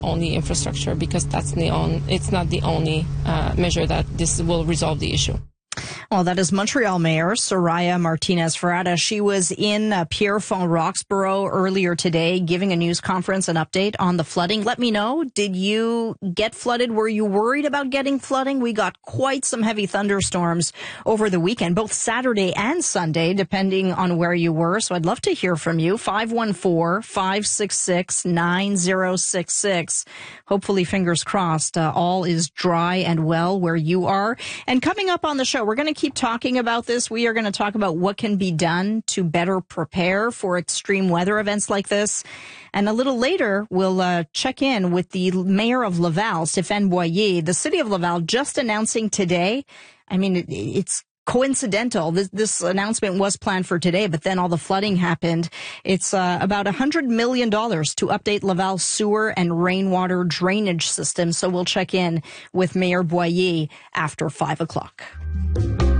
only infrastructure, because it's not the only measure that this will resolve the issue. Well, that is Montreal Mayor Soraya Martinez-Ferrada. She was in Pierrefonds, Roxborough earlier today, giving a news conference, an update on the flooding. Let me know, did you get flooded? Were you worried about getting flooding? We got quite some heavy thunderstorms over the weekend, both Saturday and Sunday, depending on where you were. So I'd love to hear from you. 514-566-9066. Hopefully, fingers crossed, all is dry and well where you are. And coming up on the show, we're going to keep talking about this. We are going to talk about what can be done to better prepare for extreme weather events like this. And a little later, we'll check in with the mayor of Laval, Stéphane Boyer. The city of Laval just announcing today. I mean, it's coincidental. This announcement was planned for today, but then all the flooding happened. It's about $100 million to update Laval's sewer and rainwater drainage system. So we'll check in with Mayor Boyer after 5 o'clock.